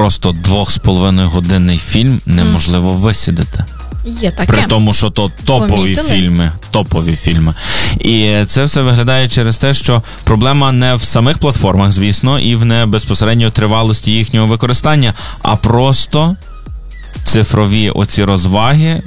просто 2,5-годинний фільм неможливо висідати. Є таке. При тому, що то топові фільми. І це все виглядає через те, що проблема не в самих платформах, звісно, і в не безпосередньо тривалості їхнього використання, а просто цифрові оці розваги,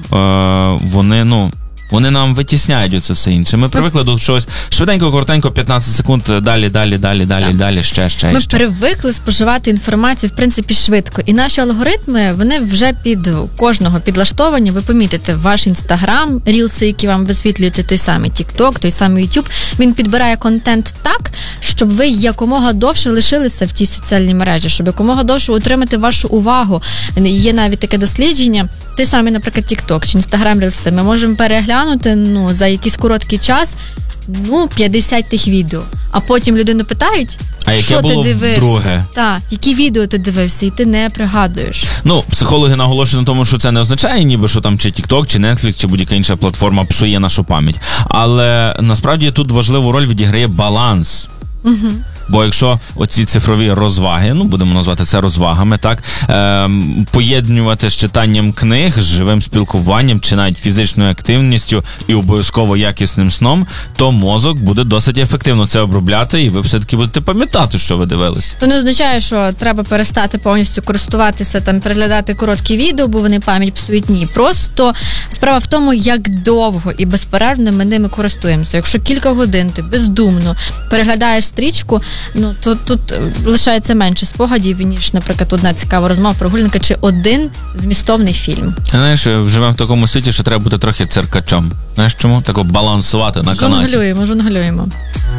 вони нам витісняють оце все інше. Ми привикли до чогось швиденько, коротенько, 15 секунд, далі, ще. Ми привикли споживати інформацію, в принципі, швидко. І наші алгоритми, вони вже під кожного підлаштовані. Ви помітите, ваш Інстаграм, рілси, які вам висвітлюються, той самий TikTok, той самий YouTube, він підбирає контент так, щоб ви якомога довше лишилися в тій соціальній мережі, щоб якомога довше отримати вашу увагу. Є навіть таке дослідження, той самий, наприклад, TikTok чи Instagram рілси, ми можемо переглянути за якийсь короткий час 50 тих відео. А потім людину питають, що ти дивився? Друге? Так, які відео ти дивився, і ти не пригадуєш. Психологи наголошують на тому, що це не означає ніби, що там чи TikTok, чи Netflix, чи будь-яка інша платформа псує нашу пам'ять. Але насправді тут важливу роль відіграє баланс. Угу. Бо якщо оці цифрові розваги, будемо назвати це розвагами, так, поєднувати з читанням книг, з живим спілкуванням, чи навіть фізичною активністю і обов'язково якісним сном, то мозок буде досить ефективно це обробляти, і ви все-таки будете пам'ятати, що ви дивились. То не означає, що треба перестати повністю користуватися, переглядати короткі відео, бо вони пам'ять псують. Ні. Просто справа в тому, як довго і безперервно ми ними користуємося. Якщо кілька годин ти бездумно переглядаєш стрічку, то тут лишається менше спогадів, ніж, наприклад, одна цікава розмова прогулянка чи один змістовний фільм. Знаєш, живемо в такому світі, що треба бути трохи циркачом. Знаєш чому? Тако балансувати на канаті. Жонглюємо.